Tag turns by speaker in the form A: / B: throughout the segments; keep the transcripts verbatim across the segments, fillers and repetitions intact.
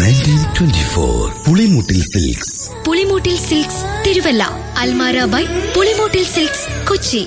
A: Nineteen twenty four Pulimoottil silks.
B: Pulimoottil silks Thiruvalla, Almara by Pulimoottil silks Kochi.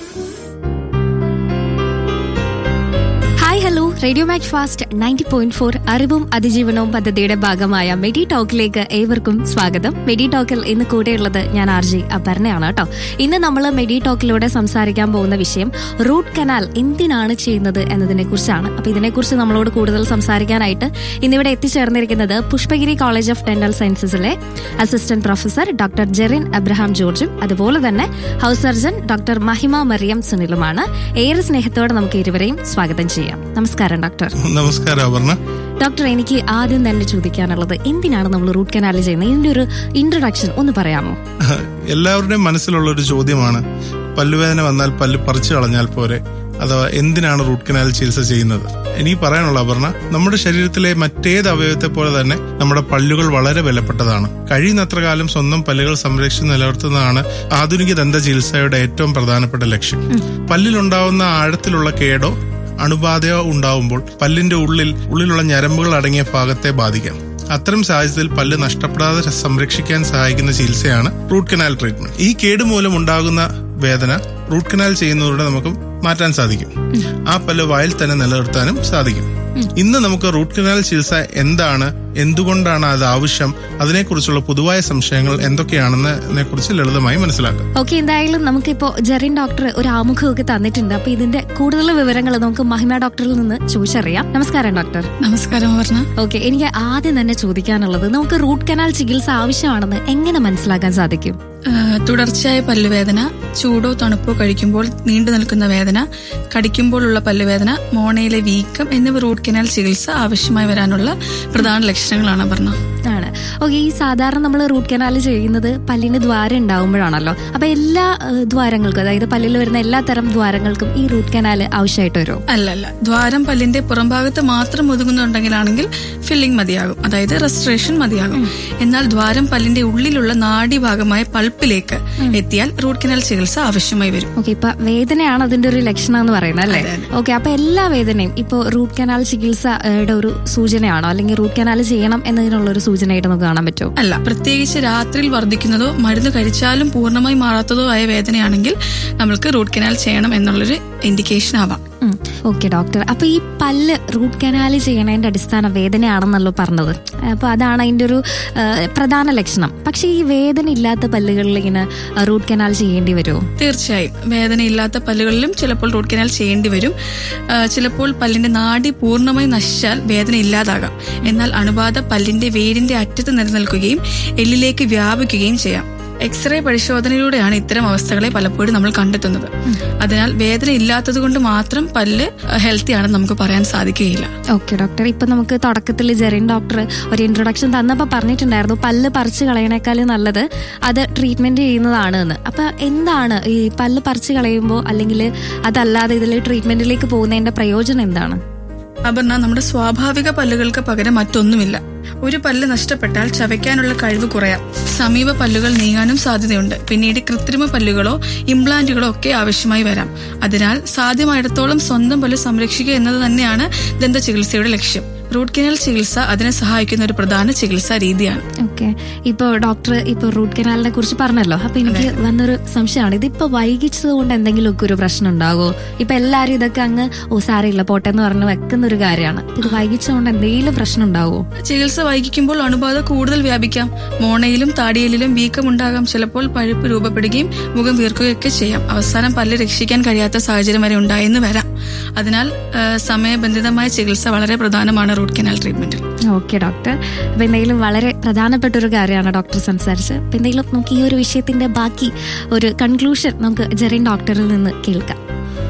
B: Hi hello, radio match fast ninety point four അറിവും അതിജീവനവും പദ്ധതിയുടെ ഭാഗമായ മെഡി ടോക്കിലേക്ക് ഏവർക്കും സ്വാഗതം. മെഡി ടോക്കിൽ ഇന്ന് കൂടെയുള്ളത് ഞാൻ ആർ ജി അപർണയാണ് കേട്ടോ. ഇന്ന് നമ്മൾ മെഡി ടോക്കിലൂടെ സംസാരിക്കാൻ പോകുന്ന വിഷയം റൂട്ട് കനാൽ എന്തിനാണ് ചെയ്യുന്നത് എന്നതിനെ കുറിച്ചാണ്. അപ്പൊ ഇതിനെക്കുറിച്ച് നമ്മളോട് കൂടുതൽ സംസാരിക്കാനായിട്ട് ഇന്നിവിടെ എത്തിച്ചേർന്നിരിക്കുന്നത് Pushpagiri college of dental സയൻസസിലെ assistant professor doctor Jerin Abraham ജോർജും അതുപോലെ തന്നെ ഹൗസ് സർജൻ ഡോക്ടർ മഹിമ മറിയം സുനിലുമാണ്. ഏറെ സ്നേഹത്തോടെ നമുക്ക് ഇരുവരെയും സ്വാഗതം ചെയ്യാം. നമസ്കാരം ഡോക്ടർ.
C: നമസ്കാരം അപർണ.
B: ഡോക്ടർ, എനിക്ക് ആദ്യം തന്നെ ചോദിക്കാനുള്ളത്, എന്തിനാണ് നമ്മൾ റൂട്ട് കനാൽ ചെയ്യുന്നത്? ഇതിന്റെ ഒരു ഇൻട്രൊഡക്ഷൻ ഒന്ന് പറയാമോ?
C: എല്ലാവരുടെയും മനസ്സിലുള്ള ഒരു ചോദ്യമാണ്, പല്ലുവേദന വന്നാൽ പല്ല് പറിച്ചു കളഞ്ഞാൽ പോരെ, അഥവാ എന്തിനാണ് റൂട്ട് കനാൽ ചികിത്സ ചെയ്യുന്നത്? എനിക്ക് പറയാനുള്ള അപർണ, നമ്മുടെ ശരീരത്തിലെ മറ്റേത് അവയവത്തെ പോലെ തന്നെ നമ്മുടെ പല്ലുകൾ വളരെ വിലപ്പെട്ടതാണ്. കഴിയുന്നത്ര കാലം സ്വന്തം പല്ലുകൾ സംരക്ഷിച്ച് നിലനിർത്തുന്നതാണ് ആധുനിക ദന്ത ചികിത്സയുടെ ഏറ്റവും പ്രധാനപ്പെട്ട ലക്ഷ്യം. പല്ലിലുണ്ടാവുന്ന ആഴത്തിലുള്ള കേടോ അണുബാധയോ ഉണ്ടാവുമ്പോൾ പല്ലിന്റെ ഉള്ളിൽ ഉള്ളിലുള്ള ഞരമ്പുകൾ അടങ്ങിയ ഭാഗത്തെ ബാധിക്കാം. അത്തരം സാഹചര്യത്തിൽ പല്ല് നഷ്ടപ്പെടാതെ സംരക്ഷിക്കാൻ സഹായിക്കുന്ന ചികിത്സയാണ് റൂട്ട് കനാൽ ട്രീറ്റ്മെന്റ്. ഈ കേട് മൂലം ഉണ്ടാകുന്ന വേദന റൂട്ട് കനാൽ ചെയ്യുന്നതിലൂടെ നമുക്ക് മാറ്റാൻ സാധിക്കും. ആ പല്ല് വായിൽ തന്നെ നിലനിർത്താനും സാധിക്കും. ഇന്ന് നമുക്ക് റൂട്ട് കനാൽ ചികിത്സ എന്താണ്, എന്തുകൊണ്ടാണ് അത് ആവശ്യം, അതിനെക്കുറിച്ചുള്ള പൊതുവായ സംശയങ്ങൾ എന്തൊക്കെയാണെന്നതിനെ കുറിച്ച് ലളിതമായി മനസ്സിലാക്കാം.
B: ഓക്കെ, എന്തായാലും നമുക്കിപ്പോ ജെറിൻ ഡോക്ടർ ഒരു ആമുഖമൊക്കെ തന്നിട്ടുണ്ട്. അപ്പൊ ഇതിന്റെ കൂടുതൽ വിവരങ്ങൾ നമുക്ക് മഹിമ ഡോക്ടറിൽ നിന്ന് ചോദിച്ചറിയാം. നമസ്കാരം ഡോക്ടർ.
D: നമസ്കാരം പറഞ്ഞ.
B: ഓക്കെ, എനിക്ക് ആദ്യം തന്നെ ചോദിക്കാനുള്ളത്, നമുക്ക് റൂട്ട് കനാൽ ചികിത്സ ആവശ്യമാണെന്ന് എങ്ങനെ മനസ്സിലാക്കാൻ സാധിക്കും?
D: തുടർച്ചയായ പല്ലുവേദന, ചൂടോ തണുപ്പോ കഴിക്കുമ്പോൾ നീണ്ടു നിൽക്കുന്ന വേദന, കടിക്കുമ്പോഴുള്ള പല്ലുവേദന, മോണയിലെ വീക്കം എന്നിവ റൂട്ട് കനാൽ ചികിത്സ ആവശ്യമായി വരാനുള്ള പ്രധാന ലക്ഷണങ്ങളാണ് പറഞ്ഞ.
B: ആണ്. ഓക്കെ, ഈ സാധാരണ നമ്മൾ റൂട്ട് കനാൽ ചെയ്യുന്നത് പല്ലിന് ദ്വാരം ഉണ്ടാവുമ്പോഴാണല്ലോ. അപ്പൊ എല്ലാ ദ്വാരങ്ങൾക്കും, അതായത് പല്ലിൽ വരുന്ന എല്ലാ തരം ദ്വാരങ്ങൾക്കും ഈ റൂട്ട് കനാൽ ആവശ്യമായിട്ട് വരുമോ?
D: അല്ലല്ല, ദ്വാരം പല്ലിന്റെ പുറംഭാഗത്ത് മാത്രം ഒതുങ്ങുന്നുണ്ടെങ്കിലാണെങ്കിൽ ഫില്ലിംഗ് മതിയാകും, അതായത് റെസ്റ്റോറേഷൻ മതിയാകും. എന്നാൽ ദ്വാരം പല്ലിന്റെ ഉള്ളിലുള്ള നാഡീഭാഗമായ പൾപ്പിലേക്ക് എത്തിയാൽ റൂട്ട് കനാൽ ചികിത്സ ആവശ്യമായി വരും.
B: ഓക്കെ, ഇപ്പൊ വേദനയാണ് അതിന്റെ ഒരു ലക്ഷണം എന്ന് പറയുന്നത് അല്ലേ? ഓക്കെ, അപ്പൊ എല്ലാ വേദനയും ഇപ്പൊ റൂട്ട് കനാൽ ചികിത്സയുടെ ഒരു സൂചനയാണോ, അല്ലെങ്കിൽ റൂട്ട് കനാൽ ചെയ്യണം എന്നതിനുള്ള ഒരു സൂചനയായിട്ട് നമുക്ക് കാണാൻ പറ്റുമോ?
D: അല്ല, പ്രത്യേകിച്ച് രാത്രിയിൽ വർദ്ധിക്കുന്നതോ മരുന്ന് കഴിച്ചാലും പൂർണ്ണമായി മാറാത്തതോ ആയ വേദനയാണെങ്കിൽ നമ്മൾക്ക് റൂട്ട് കനാൽ ചെയ്യണം എന്നുള്ളൊരു ഇൻഡിക്കേഷൻ ആവാം.
B: ഓക്കെ ഡോക്ടർ, അപ്പൊ ഈ പല്ല് റൂട്ട് കനാൽ ചെയ്യണതിന്റെ അടിസ്ഥാന വേദനയാണെന്നല്ലോ പറഞ്ഞത്. അപ്പൊ അതാണ് അതിന്റെ ഒരു പ്രധാന ലക്ഷണം. പക്ഷെ ഈ വേദന ഇല്ലാത്ത പല്ലുകളിൽ ഇങ്ങനെ റൂട്ട് കനാൽ ചെയ്യേണ്ടി വരുമോ?
D: തീർച്ചയായും, വേദന ഇല്ലാത്ത പല്ലുകളിലും ചിലപ്പോൾ റൂട്ട് കനാൽ ചെയ്യേണ്ടി വരും. ചിലപ്പോൾ പല്ലിന്റെ നാഡി പൂർണ്ണമായി നശിച്ചാൽ വേദന ഇല്ലാതാകാം. എന്നാൽ അണുബാധ പല്ലിന്റെ വേരിന്റെ അറ്റത്ത് നിലനിൽക്കുകയും എല്ലിലേക്ക് വ്യാപിക്കുകയും ചെയ്യാം. എക്സ്റേ പരിശോധനയിലൂടെയാണ് ഇത്തരം അവസ്ഥകളെ പലപ്പോഴും നമ്മൾ കണ്ടെത്തുന്നത്. അതിനാൽ വേദന ഇല്ലാത്തത് കൊണ്ട് മാത്രം പല്ല് ഹെൽത്തി ആണെന്ന് നമുക്ക് പറയാൻ സാധിക്കുകയില്ല.
B: ഓക്കെ ഡോക്ടർ, ഇപ്പൊ നമുക്ക് തുടക്കത്തിൽ ജെറിൻ ഡോക്ടർ ഒരു ഇൻട്രൊഡക്ഷൻ തന്നപ്പോ പറഞ്ഞിട്ടുണ്ടായിരുന്നു പല്ല് പറിച്ചു കളയണേക്കാളും നല്ലത് അത് ട്രീറ്റ്മെന്റ് ചെയ്യുന്നതാണ് എന്ന്. അപ്പൊ എന്താണ് ഈ പല്ല് പറിച്ചു കളയുമ്പോൾ, അല്ലെങ്കിൽ അതല്ലാതെ ഇതിൽ ട്രീറ്റ്മെന്റിലേക്ക് പോകുന്നതിന്റെ പ്രയോജനം എന്താണ്?
D: അപർണ, നമ്മുടെ സ്വാഭാവിക പല്ലുകൾക്ക് പകരം മറ്റൊന്നുമില്ല. ഒരു പല്ല് നഷ്ടപ്പെട്ടാൽ ചവയ്ക്കാനുള്ള കഴിവ് കുറയാം, സമീപ പല്ലുകൾ നീങ്ങാനും സാധ്യതയുണ്ട്. പിന്നീട് കൃത്രിമ പല്ലുകളോ ഇംപ്ലാന്റുകളോ ഒക്കെ ആവശ്യമായി വരാം. അതിനാൽ സാധ്യമായിടത്തോളം സ്വന്തം പല്ല് സംരക്ഷിക്കുക എന്നത് തന്നെയാണ് ദന്ത ചികിത്സയുടെ ലക്ഷ്യം. റൂട്ട് കനാൽ ചികിത്സ അതിനെ സഹായിക്കുന്ന ഒരു പ്രധാന ചികിത്സാ രീതിയാണ്.
B: ഓക്കെ, ഇപ്പൊ ഡോക്ടർ ഇപ്പൊ റൂട്ട് കനാലിനെ കുറിച്ച് പറഞ്ഞല്ലോ. അപ്പൊ എനിക്ക് വന്നൊരു സംശയമാണ്, ഇതിപ്പോ വൈകിച്ചത് കൊണ്ട് എന്തെങ്കിലും ഒക്കെ ഒരു പ്രശ്നം ഉണ്ടാകുമോ? ഇപ്പൊ എല്ലാരും ഇതൊക്കെ അങ്ങ് ഓ സാരമില്ല പോട്ടെ എന്ന് പറഞ്ഞ് വെക്കുന്ന ഒരു കാര്യമാണ്. ഇത് വൈകിച്ചതുകൊണ്ട് എന്തെങ്കിലും പ്രശ്നം ഉണ്ടാകുമോ?
D: ചികിത്സ വൈകിക്കുമ്പോൾ അണുബാധ കൂടുതൽ വ്യാപിക്കാം. മോണയിലും താടിയലിലും വീക്കം ഉണ്ടാകാം. ചിലപ്പോൾ പഴുപ്പ് രൂപപ്പെടുകയും മുഖം വീർക്കുകയൊക്കെ ചെയ്യാം. അവസാനം പല്ല് രക്ഷിക്കാൻ കഴിയാത്ത സാഹചര്യം വരെ ഉണ്ടായെന്ന് വരാം. അതിനാൽ സമയബന്ധിതമായ ചികിത്സ വളരെ പ്രധാനമാണ് റൂട്ട് കനാൽ ട്രീറ്റ്മെന്റിൽ.
B: ഓക്കെ ഡോക്ടർ, അപ്പൊ എന്തെങ്കിലും വളരെ പ്രധാനപ്പെട്ട ഒരു കാര്യമാണ് ഡോക്ടർ സംസാരിച്ച്. അപ്പൊ എന്തെങ്കിലും നമുക്ക് ഈ ഒരു വിഷയത്തിന്റെ ബാക്കി ഒരു കൺക്ലൂഷൻ നമുക്ക് ജെറിൻ ഡോക്ടറിൽ നിന്ന് കേൾക്കാം.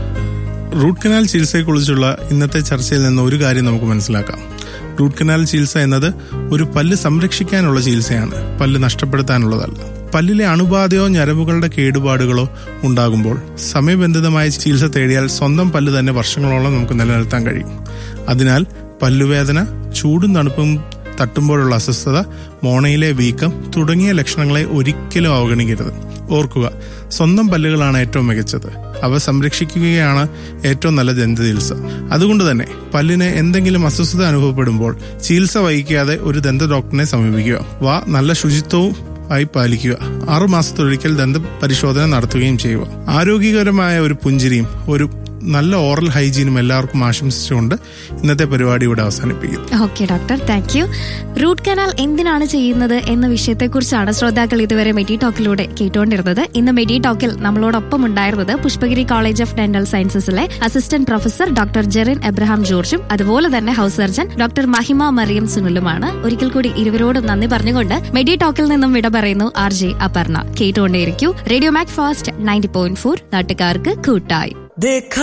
C: റൂട്ട് കനാൽ ചികിത്സയെക്കുറിച്ചുള്ള ഇന്നത്തെ ചർച്ചയിൽ നിന്ന് ഒരു കാര്യം നമുക്ക് മനസ്സിലാക്കാം. റൂട്ട് കനാൽ ചികിത്സ എന്നത് ഒരു പല്ല് സംരക്ഷിക്കാനുള്ള ചികിത്സയാണ്, പല്ല് നഷ്ടപ്പെടുത്താനുള്ളതല്ല. പല്ലിലെ അണുബാധയോ ഞരമ്പുകളുടെ കേടുപാടുകളോ ഉണ്ടാകുമ്പോൾ സമയബന്ധിതമായ ചികിത്സ തേടിയാൽ സ്വന്തം പല്ല് തന്നെ വർഷങ്ങളോളം നമുക്ക് നിലനിർത്താൻ കഴിയും. അതിനാൽ പല്ലുവേദന, ചൂടും തണുപ്പും തട്ടുമ്പോഴുള്ള അസ്വസ്ഥത, മോണയിലെ വീക്കം തുടങ്ങിയ ലക്ഷണങ്ങളെ ഒരിക്കലും അവഗണിക്കരുത്. ഓർക്കുക, സ്വന്തം പല്ലുകളാണ് ഏറ്റവും മികച്ചത്. അവ സംരക്ഷിക്കുകയാണ് ഏറ്റവും നല്ല ദന്ത ചികിത്സ. അതുകൊണ്ട് തന്നെ പല്ലിന് എന്തെങ്കിലും അസ്വസ്ഥത അനുഭവപ്പെടുമ്പോൾ ചികിത്സ വൈകിക്കാതെ ഒരു ദന്ത ഡോക്ടറിനെ സമീപിക്കുക. വാ നല്ല ശുചിത്വവും ആയി പാലിക്കുക. ആറുമാസത്തൊരിക്കൽ ദന്ത പരിശോധന നടത്തുകയും ചെയ്യുക. ആരോഗ്യകരമായ ഒരു പുഞ്ചിരിയും ഒരു നല്ല ഓറൽ ഹൈജീനും എല്ലാവർക്കും ആശംസിച്ചുകൊണ്ട് ഇന്നത്തെ പരിപാടി ഇവിടെ അവസാനിപ്പിക്കും.
B: Okay doctor, thank you. Root canal എന്തിനാണ് ചെയ്യുന്നത് എന്ന വിഷയത്തെക്കുറിച്ചാണ് ശ്രോതാക്കൾ ഇതുവരെ മെഡി ടോക്കിലൂടെ കേട്ടുകൊണ്ടിരുന്നത്. ഇന്ന് മെഡി ടോക്കിൽ നമ്മളോടൊപ്പം ഉണ്ടായിരുന്നത് Pushpagiri college of dental സയൻസസിലെ assistant professor doctor Jerin Abraham ജോർജും അതുപോലെ തന്നെ ഹൌസ് സർജൻ ഡോക്ടർ മഹിമ മറിയം സുനിലുമാണ്. ഒരിക്കൽ കൂടി ഇരുവരോടും നന്ദി പറഞ്ഞുകൊണ്ട് മെഡി ടോക്കിൽ നിന്നും വിട പറയുന്നു ആർ ജെ അപർണ. കേട്ടുകൊണ്ടേയിരിക്കൂ radio Mac fast ninety point four, നാട്ടുകാർക്ക് കൂട്ടായി.